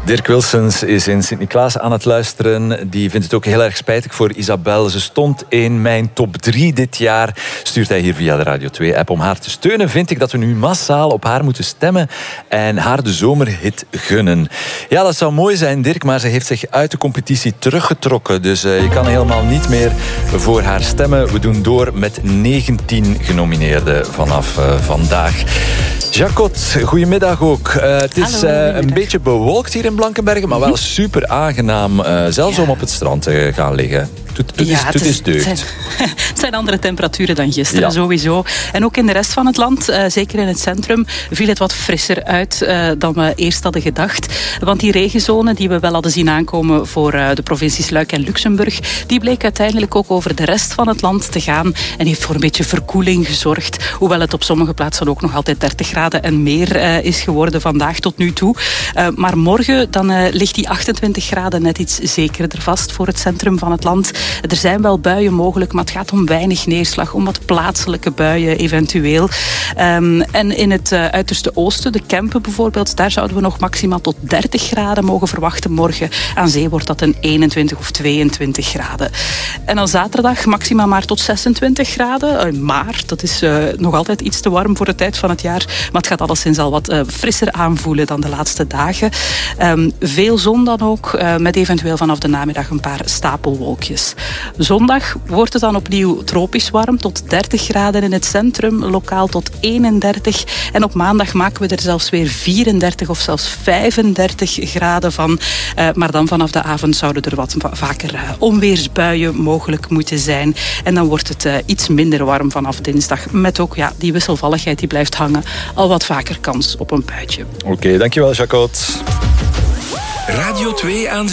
Dirk Wilsens is in Sint-Niklaas aan het luisteren. Die vindt het ook heel erg spijtig voor Isabel. Ze stond in mijn top 3 dit jaar. Stuurt hij hier via de Radio 2-app. Om haar te steunen vind ik dat we nu massaal op haar moeten stemmen en haar de zomerhit gunnen. Ja, dat zou mooi zijn, Dirk, maar ze heeft zich uit de competitie teruggetrokken. Dus je kan helemaal niet meer voor haar stemmen. We doen door met 19 genomineerden vanaf vandaag. Jacot, goedemiddag ook. Het is een beetje bewolkt hier in Blankenberge, maar wel super aangenaam. Zelfs om op het strand te gaan liggen. Het is deugd. Het zijn andere temperaturen dan gisteren, sowieso. En ook in de rest van het land, zeker in het centrum, viel het wat frisser uit dan we eerst hadden gedacht. Want die regenzone die we wel hadden zien aankomen voor de provincies Luik en Luxemburg, die bleek uiteindelijk ook over de rest van het land te gaan en heeft voor een beetje verkoeling gezorgd. Hoewel het op sommige plaatsen ook nog altijd 30 graden en meer is geworden vandaag tot nu toe. Maar morgen dan ligt die 28 graden net iets zekerder vast voor het centrum van het land. Er zijn wel buien mogelijk, maar het gaat om weinig neerslag, om wat plaatselijke buien eventueel. En in het uiterste oosten, de Kempen bijvoorbeeld, daar zouden we nog maximaal tot 30 graden mogen verwachten morgen. Aan zee wordt dat een 21 of 22 graden. En dan zaterdag maxima maar tot 26 graden. Maar dat is nog altijd iets te warm voor de tijd van het jaar. Maar het gaat alleszins al wat frisser aanvoelen dan de laatste dagen. Veel zon dan ook, met eventueel vanaf de namiddag een paar stapelwolkjes. Zondag wordt het dan opnieuw tropisch warm, tot 30 graden in het centrum, lokaal tot 31. En op maandag maken we er zelfs weer 34 of zelfs 35 graden van. Maar dan vanaf de avond zouden er wat vaker onweersbuien mogelijk moeten zijn. En dan wordt het iets minder warm vanaf dinsdag. Met ook die wisselvalligheid die blijft hangen. Al wat vaker kans op een buitje. Oké, dankjewel, Jacot. Radio 2 aan